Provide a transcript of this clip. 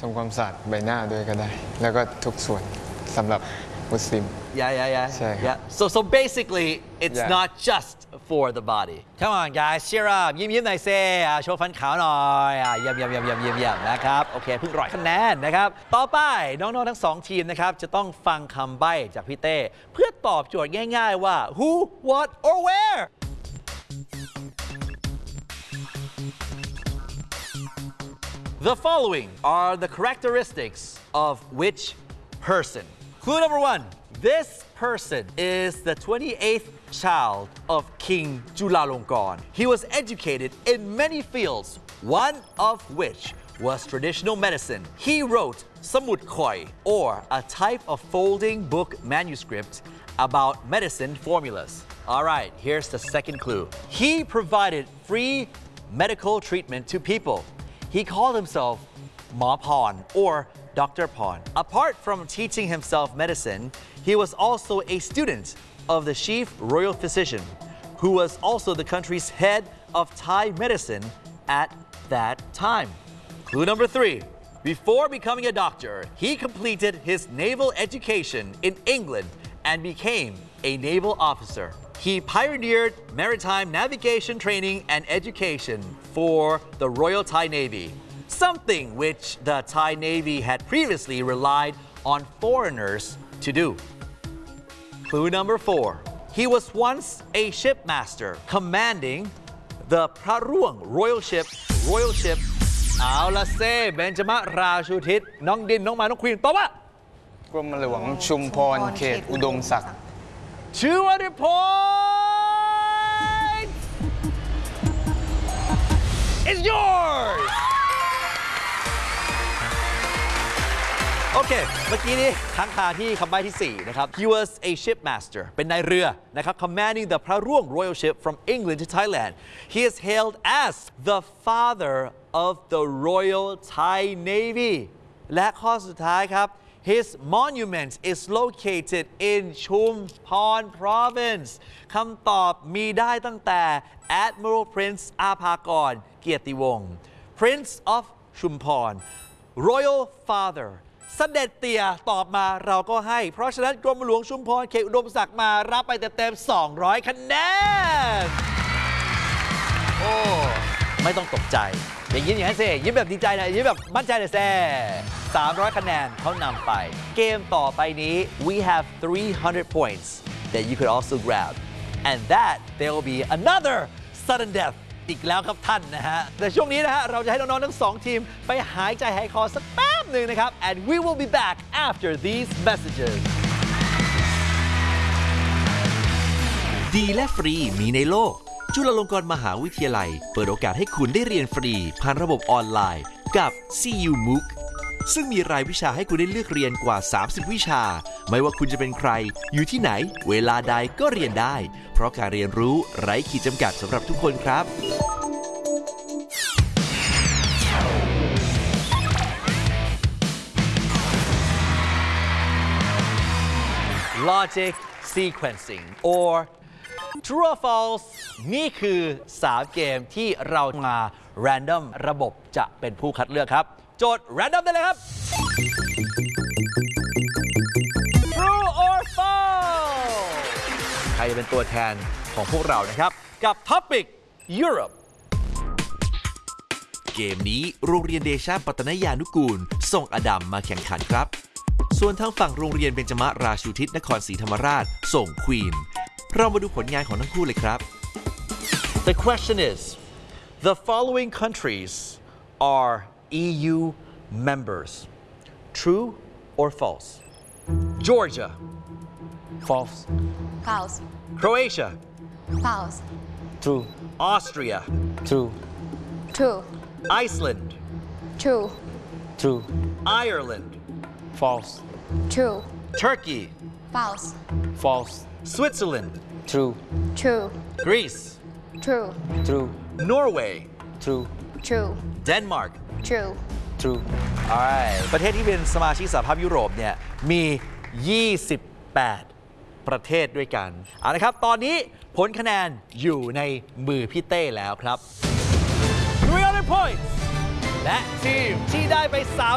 ำความสะอาดใบหน้าด้วยก็ได้แล้วก็ทุกส่วนสำหรับมุสลิม Yeah. ใช่ครับ So basically it's not just for the body. Come on guys, cheer up ยิ้มหน่อยเซ่โชว์ฟันขาวหน่อยเยี่ยมนะครับโอเคเพิ่ง100 คะแนนนะครับต่อไปน้องๆทั้ง2ทีมนะครับจะต้องฟังคำใบ้จากพี่เต้เพื่อตอบโจทย์ง่ายๆว่า who what or where The following are the characteristics of which person? Clue number 1. This person is the 28th child of King Chulalongkorn. He was educated in many fields, one of which was traditional medicine. He wrote Samut Khoi, or a type of folding book manuscript about medicine formulas. All right, here's the second clue. He provided free medical treatment to people. He called himself Ma Pon or Dr. Pon. Apart from teaching himself medicine, he was also a student of the chief royal physician, who was also the country's head of Thai medicine at that time. Clue number 3. Before becoming a doctor, he completed his naval education in England and became a naval officer. He pioneered maritime navigation training and education for the Royal Thai Navy, something which the Thai Navy had previously relied on foreigners to do. Clue number 4. He was once a shipmaster commanding the Praruang Royal Ship เอาละเซ่เบญจมราชูทิศน้องดินน้องมาน้องควีนตอบว่ากรมหลวงชุมพรเขตอุดมศักดิ์200 points It's yours โอเคเมื่อกี้นี้ค้างคาที่คำใบ้ที่ 4 นะครับ He was a shipmaster เป็นนายเรือนะครับ commanding the Praruang Royal Ship from England to Thailand. He is hailed as the father of the Royal Thai Navy และข้อสุดท้ายครับ His monument is located in Chumphon Province คำตอบมีได้ตั้งแต่ Admiral Prince อาภากรเกียรติวงศ์ Prince of Chumphon Royal Father เสด็จเตี่ยตอบมาเราก็ให้เพราะฉะนั้นกรมหลวงชุมพรเขตอุดมศักดิ์มารับไปเต็มๆ200 คะแนนโอ้ไม่ต้องตกใจอย่ายิ้มอย่างนั้นสิยิ้มแบบดีใจนะยิ้มแบบมั่นใจเลยแซ่300 คะแนนเขานำไปเกมต่อไปนี้ we have 300 points that you could also grab and that there will be another sudden death อีกแล้วครับท่านนะฮะแต่ช่วงนี้นะฮะเราจะให้น้องๆทั้ง2ทีมไปหายใจหายคอสักแป๊บหนึ่งนะครับ and we will be back after these messages ดีและฟรีมีในโลกจุฬาลงกรณ์มหาวิทยาลัยเปิดโอกาสให้คุณได้เรียนฟรีผ่านระบบออนไลน์กับ CU MOOC ซึ่งมีรายวิชาให้คุณได้เลือกเรียนกว่า30วิชาไม่ว่าคุณจะเป็นใครอยู่ที่ไหนเวลาใดก็เรียนได้เพราะการเรียนรู้ไร้ขีดจำกัดสำหรับทุกคนครับ Logic sequencing or True or false นี่คือ3เกมที่เรามา random ระบบจะเป็นผู้คัดเลือกครับโจทย์ random ได้เลยครับ True or false ใครจะเป็นตัวแทนของพวกเรานะครับกับ Topic Europe เกมนี้โรงเรียนเดชาปัตนยานุกูลส่งอดัมมาแข่งขันครับส่วนทางฝั่งโรงเรียนเบญจมราชูทิศนครศรีธรรมราชส่งควีนเรามาดูผลงานของทั้งคู่เลยครับ The question is the following countries are EU members True or false Georgia false False. Croatia False. true Austria true True. Iceland True. true Ireland false True. Turkey False. false Switzerland true True. Greece True. true Norway true True. Denmark True. true Alright ประเทศที่เป็นสมาชิกสหภาพยุโรปเนี่ยมี 28 ประเทศด้วยกันเอาละครับตอนนี้ผลคะแนนอยู่ในมือพี่เต้แล้วครับ300 points และทีมที่ได้ไป3